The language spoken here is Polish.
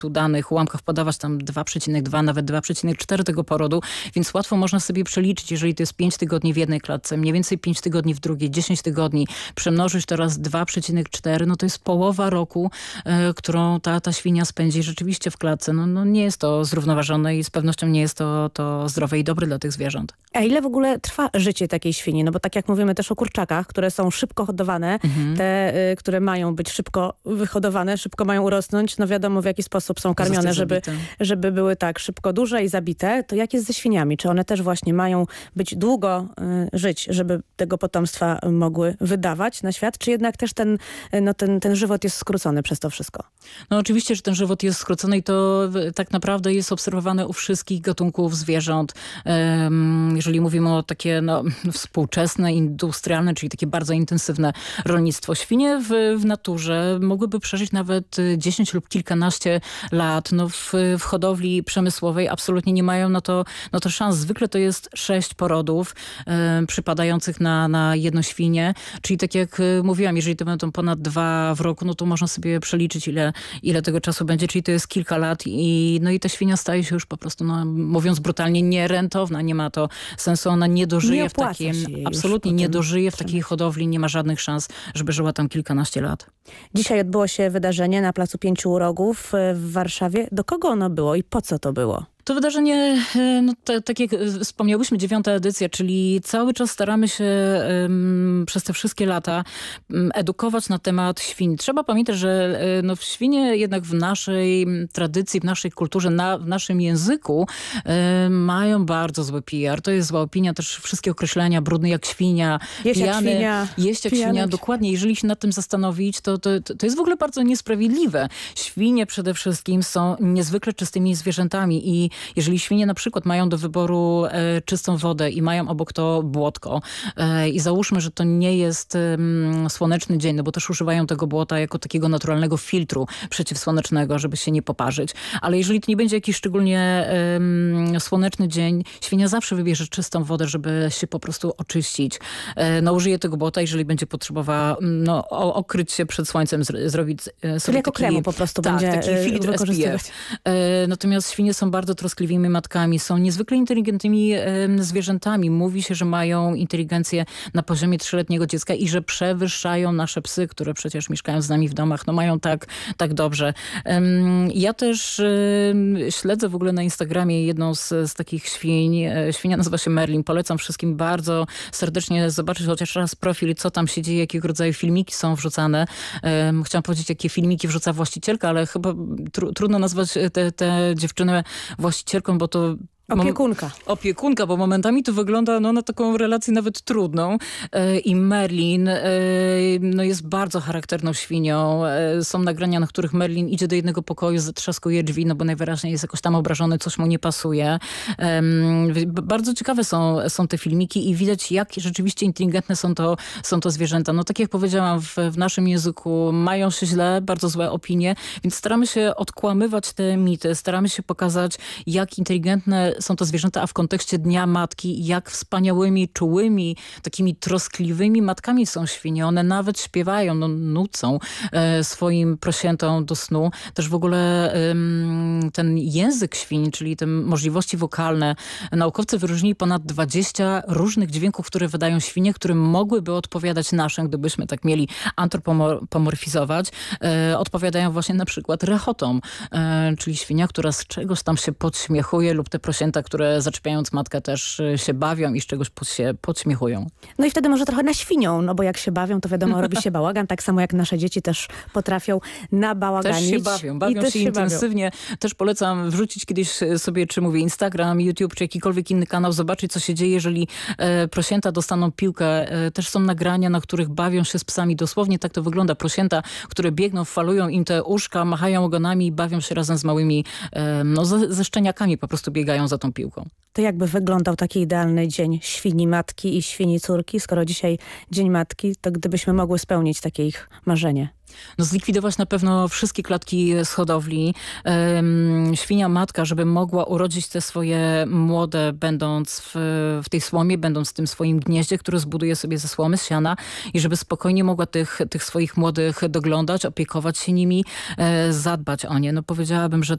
danych, ułamkach podawać tam 2,2, nawet 2,4 tego porodu, więc łatwo można sobie przeliczyć, jeżeli to jest 5 tygodni w jednej klatce, mniej więcej 5 tygodni w drugiej, 10 tygodni, przemnożyć to raz 2,4, no to jest połowa roku, którą ta świnia spędzi rzeczywiście w klatce. No nie jest to zrównoważone i z pewnością nie jest to zdrowe i dobre dla tych zwierząt. A ile w ogóle trwa życie takiej świni? No bo tak jak mówimy też o kurczakach, które są szybko hodowane, te, które mają być szybko wyhodowane, szybko mają urosnąć, no wiadomo w jaki sposób są karmione, żeby były tak szybko duże i zabite. To jak jest ze świniami? Czy one też właśnie mają być długo żyć, żeby tego potomstwa mogły wydawać na świat? Czy jednak też ten żywot jest skrócony przez to wszystko? No oczywiście, że ten żywot jest skrócony i to tak naprawdę jest obserwowane u wszystkich gatunków zwierząt. Jeżeli mówimy o takie współczesne, industrialne, czyli takie bardzo intensywne rolnictwo. Świnie w naturze mogłyby przeżyć nawet 10 lub kilkanaście lat. No w hodowli przemysłowej absolutnie nie mają na to szans. Zwykle to jest 6 porodów przypadających na jedną świnię. Czyli tak jak mówiłam, jeżeli to będą ponad 2 w roku, no to można sobie przeliczyć ile tego czasu będzie, czyli to jest kilka lat i ta świnia staje się już po prostu, mówiąc brutalnie, nierentowna. Nie ma to sensu, ona nie dożyje absolutnie nie dożyje w takiej hodowli, nie ma żadnych szans, żeby żyła tam kilkanaście lat. Dzisiaj odbyło się wydarzenie na Placu Pięciu Urogów w Warszawie. Do kogo ono było i po co to było? To wydarzenie, tak jak wspomniałyśmy, 9. edycja, czyli cały czas staramy się przez te wszystkie lata edukować na temat świń. Trzeba pamiętać, że świnie jednak w naszej tradycji, w naszej kulturze, w naszym języku mają bardzo zły PR. To jest zła opinia, też wszystkie określenia, brudny jak świnia, pijany, jeść jak świnia. Dokładnie, jeżeli się nad tym zastanowić, to jest w ogóle bardzo niesprawiedliwe. Świnie przede wszystkim są niezwykle czystymi zwierzętami i jeżeli świnie na przykład mają do wyboru czystą wodę i mają obok to błotko i załóżmy, że to nie jest słoneczny dzień, no bo też używają tego błota jako takiego naturalnego filtru przeciwsłonecznego, żeby się nie poparzyć. Ale jeżeli to nie będzie jakiś szczególnie słoneczny dzień, świnia zawsze wybierze czystą wodę, żeby się po prostu oczyścić. Użyje tego błota, jeżeli będzie potrzebowała okryć się przed słońcem, zrobić sobie jako kremu po prostu będzie taki filtr SPF. Natomiast świnie są bardzo troskliwymi matkami, są niezwykle inteligentnymi zwierzętami. Mówi się, że mają inteligencję na poziomie 3-letniego dziecka i że przewyższają nasze psy, które przecież mieszkają z nami w domach. Mają tak dobrze. Ja też śledzę w ogóle na Instagramie jedną z takich świń. Świnia nazywa się Merlin. Polecam wszystkim bardzo serdecznie zobaczyć chociaż raz profil, co tam się dzieje, jakiego rodzaju filmiki są wrzucane. Chciałam powiedzieć, jakie filmiki wrzuca właścicielka, ale chyba trudno nazwać tę dziewczynę właścicielką, bo to Opiekunka, bo momentami to wygląda na taką relację nawet trudną. I Merlin jest bardzo charakterną świnią. Są nagrania, na których Merlin idzie do jednego pokoju, zatrzaskuje drzwi, bo najwyraźniej jest jakoś tam obrażony, coś mu nie pasuje. Bardzo ciekawe są te filmiki i widać, jak rzeczywiście inteligentne są to zwierzęta. Tak jak powiedziałam, w naszym języku mają się źle, bardzo złe opinie, więc staramy się odkłamywać te mity, staramy się pokazać, jak inteligentne są to zwierzęta, a w kontekście Dnia Matki, jak wspaniałymi, czułymi, takimi troskliwymi matkami są świnie. One nawet śpiewają, nucą swoim prosiętom do snu. Też w ogóle ten język świń, czyli te możliwości wokalne, naukowcy wyróżnili ponad 20 różnych dźwięków, które wydają świnie, które mogłyby odpowiadać naszym, gdybyśmy tak mieli antropomorfizować. Odpowiadają właśnie na przykład rechotom, czyli świnia, która z czegoś tam się podśmiechuje lub te prosięta, które zaczepiając matkę też się bawią i z czegoś się podśmiechują. No i wtedy może trochę naświnią, bo jak się bawią, to wiadomo, robi się bałagan, tak samo jak nasze dzieci też potrafią nabałaganić. Też się bawią się intensywnie. Też polecam wrzucić kiedyś sobie, czy mówię Instagram, YouTube, czy jakikolwiek inny kanał, zobaczyć, co się dzieje, jeżeli prosięta dostaną piłkę. Też są nagrania, na których bawią się z psami. Dosłownie tak to wygląda. Prosięta, które biegną, falują im te uszka, machają ogonami i bawią się razem z małymi ze szczeniakami, po prostu biegają za tą piłką. To jakby wyglądał taki idealny dzień świni matki i świni córki? Skoro dzisiaj Dzień Matki, to gdybyśmy mogły spełnić takie ich marzenie? Zlikwidować na pewno wszystkie klatki z hodowli. Świnia matka, żeby mogła urodzić te swoje młode, będąc w tej słomie, będąc w tym swoim gnieździe, które zbuduje sobie ze słomy, z siana i żeby spokojnie mogła tych swoich młodych doglądać, opiekować się nimi, zadbać o nie. Powiedziałabym, że